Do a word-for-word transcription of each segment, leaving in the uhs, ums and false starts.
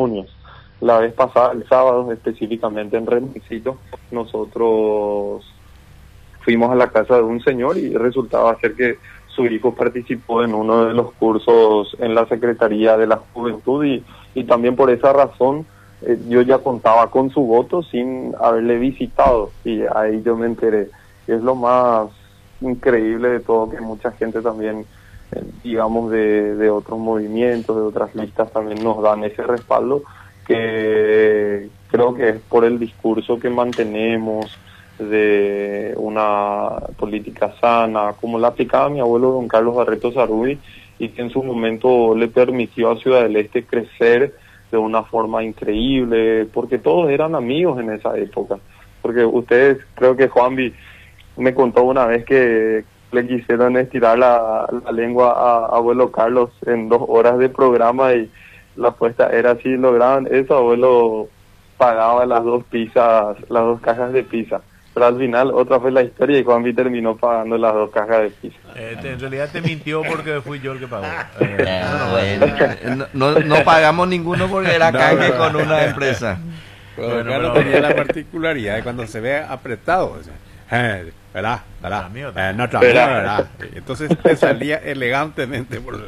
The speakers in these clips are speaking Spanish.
testimonios. La vez pasada, el sábado, específicamente en Remisito, nosotros fuimos a la casa de un señor y resultaba ser que su hijo participó en uno de los cursos en la Secretaría de la Juventud y, y también por esa razón eh, yo ya contaba con su voto sin haberle visitado y ahí yo me enteré. Es lo más increíble de todo, que mucha gente también, eh, digamos, de, de otros movimientos, de otras listas también nos dan ese respaldo, que creo que es por el discurso que mantenemos de una política sana, como la aplicaba mi abuelo don Carlos Barreto Sarruy, y que en su momento le permitió a Ciudad del Este crecer de una forma increíble, porque todos eran amigos en esa época. Porque ustedes, creo que Juanvi me contó una vez que le quisieron estirar la, la lengua a abuelo Carlos en dos horas de programa y la apuesta era si lograban eso, abuelo pagaba las dos pizzas, las dos cajas de pizza. Pero al final otra fue la historia y Juanvi terminó pagando las dos cajas de pizza. Eh, te, en realidad te mintió porque fui yo el que pagó. Eh, bueno, no, no pagamos ninguno porque era No, canje no, con una empresa. Bueno, Bueno, Carlos pero- tenía la particularidad de cuando se ve apretado, o sea, eh, ¿verdad? ¿verdad? Nuestro amigo Eh, nuestro también. amigo, ¿verdad? Entonces te salía elegantemente por...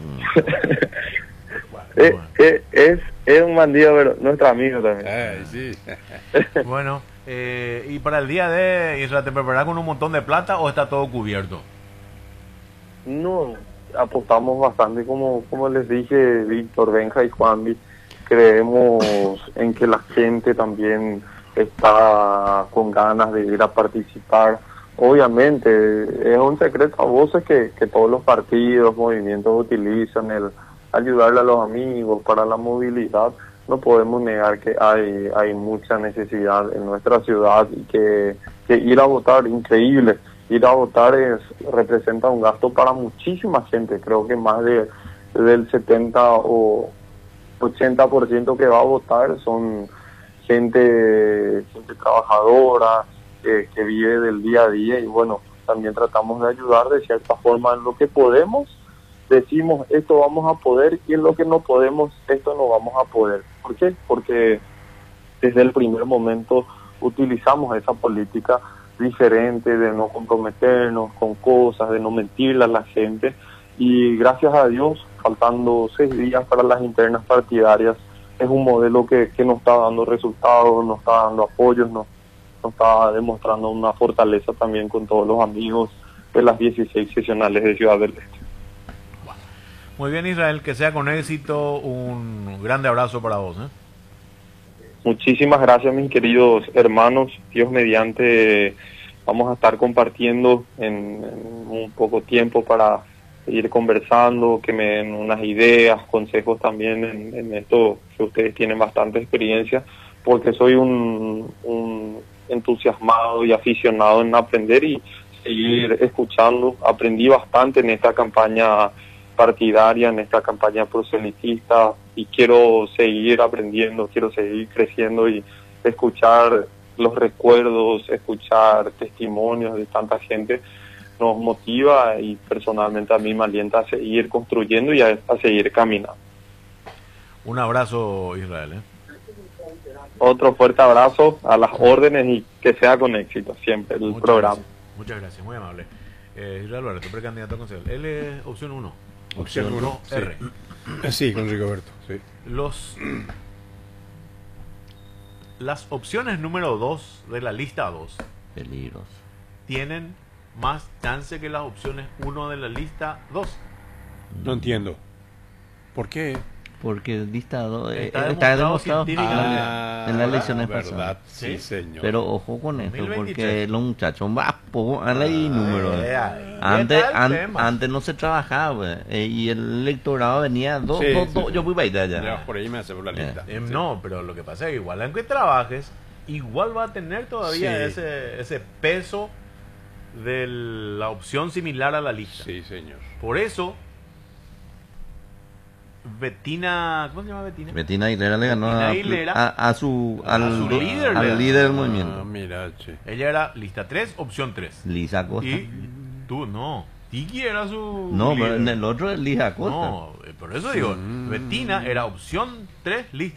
Eh, eh, es, es un bandido, pero nuestro amigo también. Eh, sí. Bueno, eh, y para el día de Israel, ¿te preparás con un montón de plata o está todo cubierto? No, apostamos bastante, como como les dije, Víctor, Benja y Juanvi, creemos en que la gente también está con ganas de ir a participar. Obviamente, es un secreto a voces que, que todos los partidos, movimientos utilizan, el ayudarle a los amigos para la movilidad. No podemos negar que hay hay mucha necesidad en nuestra ciudad y que, que ir a votar, increíble. Ir a votar es, representa un gasto para muchísima gente, creo que más de del setenta o ochenta por ciento que va a votar son gente, gente trabajadora, eh, que vive del día a día y bueno, también tratamos de ayudar de cierta forma en lo que podemos, decimos esto vamos a poder y en lo que no podemos esto no vamos a poder. ¿Por qué? Porque desde el primer momento utilizamos esa política diferente de no comprometernos con cosas, de no mentirle a la gente y gracias a Dios, faltando seis días para las internas partidarias, es un modelo que, que nos está dando resultados, nos está dando apoyos, nos, nos está demostrando una fortaleza también con todos los amigos de las dieciséis sesionales de Ciudad del Este. Muy bien, Israel, que sea con éxito. Un grande abrazo para vos. ¿eh? Muchísimas gracias, mis queridos hermanos. Dios mediante, vamos a estar compartiendo en, en un poco tiempo para ir conversando, que me den unas ideas, consejos también en, en esto que ustedes tienen bastante experiencia, porque soy un, un entusiasmado y aficionado en aprender y seguir escuchando. Aprendí bastante en esta campaña partidaria, en esta campaña proselitista y quiero seguir aprendiendo, quiero seguir creciendo y escuchar los recuerdos, escuchar testimonios de tanta gente nos motiva y personalmente a mí me alienta a seguir construyendo y a, a seguir caminando. Un abrazo, Israel. ¿eh? Otro fuerte abrazo, a las órdenes y que sea con éxito siempre el Muchas programa. Gracias. Muchas gracias, muy amable. Eh, Israel Barreto, precandidato a concejal. Él es opción uno. Opción uno, sí. R. Sí, con Rigoberto, sí. Los, las opciones número dos de la lista dos Peligros. tienen más chance que las opciones uno de la lista dos. No entiendo. ¿Por qué? Porque lista dos, eh, Está está demostrado demostrado científicamente. Ah, en las elecciones verdad, pasadas. sí, Sí. señor. Pero ojo con esto, dos mil veintitrés. porque los muchachos vapos, han leído números. Eh, ahí Antes, está el an- tema. antes no se trabajaba eh, y el electorado venía dos, Sí, dos, sí, dos, sí. yo fui para allá. Ya, por ahí me hace por la Eh. lista. Eh, Sí. No, pero lo que pasa es que igual aunque trabajes, igual va a tener todavía Sí. ese, ese peso de la opción similar a la lista. Sí, señor. Por eso, Betina, ¿cómo se llama Betina? Betina Aguilera le ganó Betina a, Aguilera. a, a su, al, A su líder, al le- líder del Ah, movimiento. mira, che. Ella era lista tres, opción tres. Lisa Costa. Y tú, no, Tiki era su No, líder. pero en el otro es Lisa Costa. No, eh, por eso digo, Mm. Betina era opción tres, lista